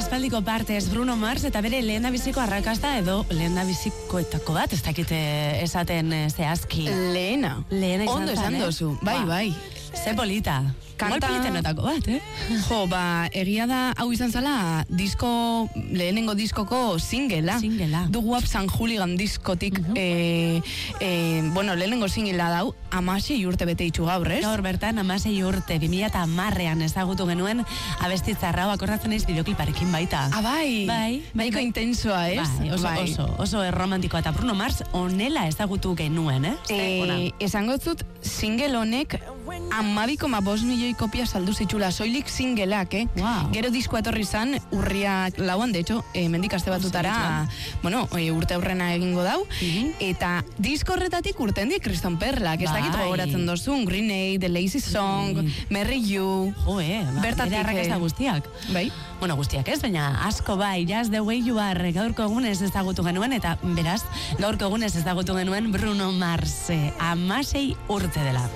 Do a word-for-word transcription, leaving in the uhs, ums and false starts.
aspaldiko partez Bruno Mars eta bere lehen biziko arrakasta edo lehen bizikoetako bat, ez dakite esaten zehazki. Lehena. Lehena izan Ondo esan dozu, bai, bai. Ze polita. Kanta... politenetako bat, eh? Jo, ba, egia da, hau izan zala, disko, lehenengo diskoko singela. Singela. Dugu Up San Hooligan diskotik, uh-huh. e, e, bueno, lehenengo singela dau, amasei urte bete itxu gaur, ez? Gaur bertan, amasei urte, bi mila hamarrean ezagutu genuen, abestitzarra, akordatzen eiz bideokliparekin baita. Ah, bai? Bai. Baiko intensoa, ez? Bai, oso, bai. oso, oso erromantikoa, eta Bruno Mars onela ezagutu genuen, eh? E, esango zut, single honek, amabiko ma bost milioi kopia saldu zitxula, soilik singleak, eh? Wow. Gero diskoa etorri zan, urriak lauan, de hecho, eh, mendik aste batutara, bueno, e, urte aurrena egingo dau, uh-huh. eta disko horretatik urten di Kriston Perlak, ez dakit gogoratzen dozun, Green Day, The Lazy Song, uh-huh. Marry You, jo, eh, ba, bertatik, arrakasta guztiak. Bai? Bueno, guztiak ez, baina asko bai, Just the Way You Are, gaurko egunez ezagutu genuen, eta beraz, gaurko egunez ezagutu genuen Bruno Mars, eh, amasei urte dela.